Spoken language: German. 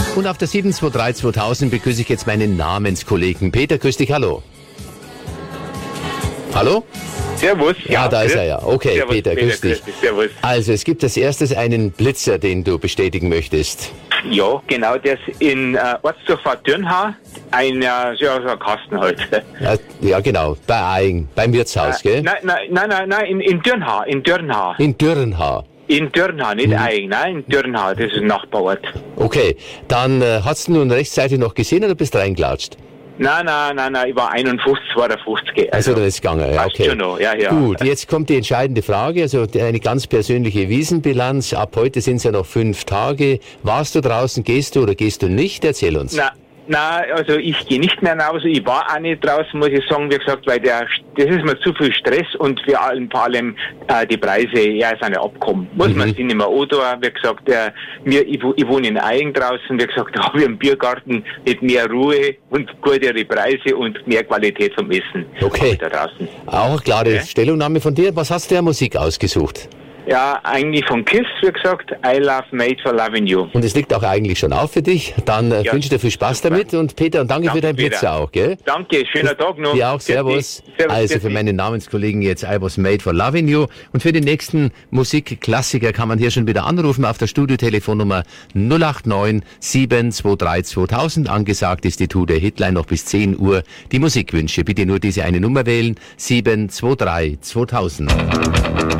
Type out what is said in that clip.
Und auf der 723-2000 begrüße ich jetzt meinen Namenskollegen Peter. Grüß dich, hallo. Hallo? Servus. Ja, da ist er ja. Okay, Servus, Peter, grüß dich. Servus. Also, es gibt als erstes einen Blitzer, den du bestätigen möchtest. Ja, genau, der ist in Ortsdorf Dürnha, so ein Kasten halt. Ja, genau, bei Aing, beim Wirtshaus, gell? Nein, in Dürnha. In Dürrenha. In Dürnha, nicht Aing, nein, in Dürnha, das ist ein Nachbarort. Okay, dann hast du nun rechtzeitig noch gesehen oder bist reingelatscht? Nein, ich war 51, 52. Also dann ist es gegangen, ja, okay. Schon noch. Ja. Gut, jetzt kommt die entscheidende Frage, also eine ganz persönliche Wiesenbilanz. Ab heute sind es ja noch 5 Tage. Warst du draußen, gehst du oder gehst du nicht? Erzähl uns. Nein, also ich gehe nicht mehr raus. Ich war auch nicht draußen, muss ich sagen, wie gesagt, weil das ist mir zu viel Stress und vor allem die Preise, ja, sind ja abgekommen. Muss man sich nicht mehr antun. Wie gesagt, ich wohne in Aing draußen, wie gesagt, da habe ich einen Biergarten mit mehr Ruhe und gutere Preise und mehr Qualität zum Essen. Okay. Da draußen. Auch eine klare Stellungnahme von dir. Was hast du der Musik ausgesucht? Ja, eigentlich von KISS, wie gesagt, I Love Made for Loving You. Und es liegt auch eigentlich schon auf für dich. Dann wünsche ich dir viel Spaß damit und Peter, und danke für deinen Blitzer auch, gell? Danke, schöner Tag noch. Ja, auch, servus. Also für meinen Namenskollegen jetzt I Was Made for Loving You. Und für den nächsten Musikklassiker kann man hier schon wieder anrufen auf der Studiotelefonnummer 089 723 2000. Angesagt ist die Tour der Hitline noch bis 10 Uhr. Die Musikwünsche, bitte nur diese eine Nummer wählen, 723 2000.